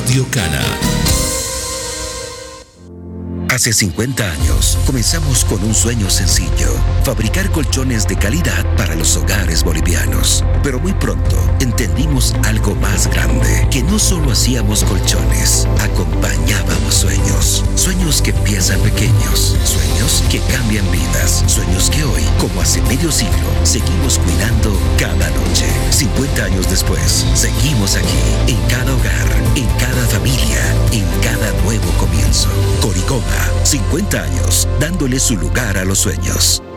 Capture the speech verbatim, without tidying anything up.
Radio Cana. Hace cincuenta años, comenzamos con un sueño sencillo: fabricar colchones de calidad para los hogares bolivianos. Pero muy pronto, entendimos algo más grande: que no solo hacíamos colchones, acompañábamos sueños. Sueños que empiezan pequeños, sueños que cambian vidas, sueños que hoy, como hace medio siglo, seguimos cuidando cada noche. cincuenta años después, seguimos aquí, en cada hogar, en cada familia, en cada nuevo comienzo. Coricoma, cincuenta años, dándole su lugar a los sueños.